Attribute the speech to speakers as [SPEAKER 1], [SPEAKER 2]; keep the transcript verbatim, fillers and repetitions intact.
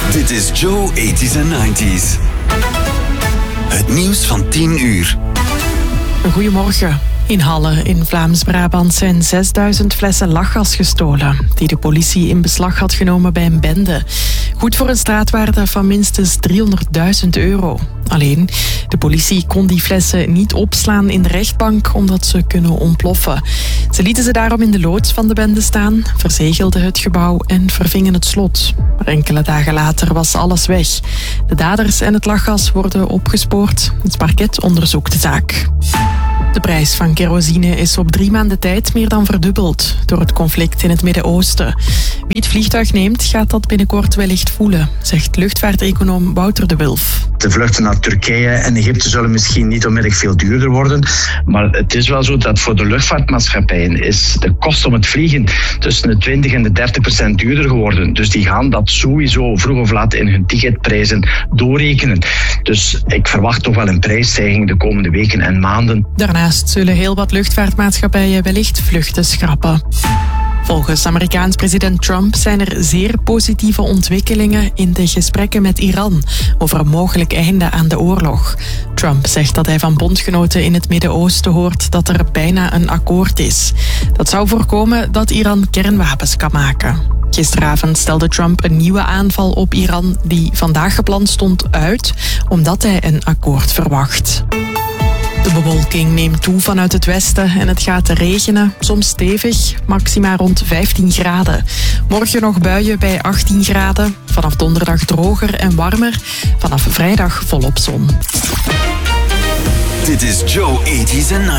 [SPEAKER 1] Dit is Joe tachtiger en negentiger. Het nieuws van tien uur.
[SPEAKER 2] Goedemorgen. In Halle in Vlaams-Brabant zijn zesduizend flessen lachgas gestolen, die de politie in beslag had genomen bij een bende. Goed voor een straatwaarde van minstens driehonderdduizend euro. Alleen, de politie kon die flessen niet opslaan in de rechtbank omdat ze kunnen ontploffen. Ze lieten ze daarom in de loods van de bende staan, verzegelden het gebouw en vervingen het slot. Maar enkele dagen later was alles weg. De daders en het lachgas worden opgespoord. Het parket onderzoekt de zaak. De prijs van kerosine is op drie maanden tijd meer dan verdubbeld door het conflict in het Midden-Oosten. Wie het vliegtuig neemt, gaat dat binnenkort wellicht voelen, zegt luchtvaarteconoom Wouter de Wilf.
[SPEAKER 3] De vluchten naar Turkije en Egypte zullen misschien niet onmiddellijk veel duurder worden, maar het is wel zo dat voor de luchtvaartmaatschappijen is de kost om het vliegen tussen de twintig en de dertig procent duurder geworden. Dus die gaan dat sowieso vroeg of laat in hun ticketprijzen doorrekenen. Dus ik verwacht toch wel een prijsstijging de komende weken en maanden.
[SPEAKER 2] Daarnaast zullen heel wat luchtvaartmaatschappijen wellicht vluchten schrappen. Volgens Amerikaans president Trump zijn er zeer positieve ontwikkelingen in de gesprekken met Iran over een mogelijk einde aan de oorlog. Trump zegt dat hij van bondgenoten in het Midden-Oosten hoort dat er bijna een akkoord is. Dat zou voorkomen dat Iran kernwapens kan maken. Gisteravond stelde Trump een nieuwe aanval op Iran die vandaag gepland stond uit, omdat hij een akkoord verwacht. De bewolking neemt toe vanuit het westen en het gaat regenen, soms stevig, maxima rond vijftien graden. Morgen nog buien bij achttien graden, vanaf donderdag droger en warmer, vanaf vrijdag volop zon.
[SPEAKER 1] Dit is Joe tachtiger en negentiger.